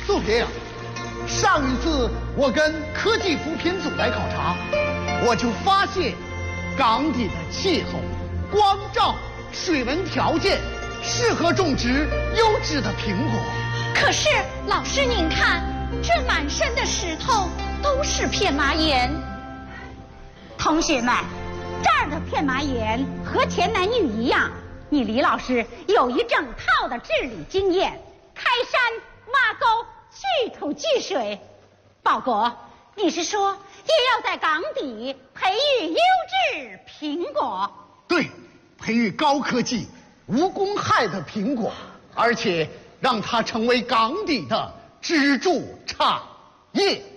祖爷，上一次我跟科技扶贫组来考察，我就发现岗底的气候、光照、水文条件适合种植优质的苹果。 可是老师您看，这满身的石头都是片麻岩。 同学们，这儿的片麻岩和前男女一样，你李老师有一整套的治理经验，开山挖沟、去土聚水。保国，你是说也要在岗底培育优质苹果？ 对，培育高科技、无公害的苹果，而且让它成为岗底的支柱产业。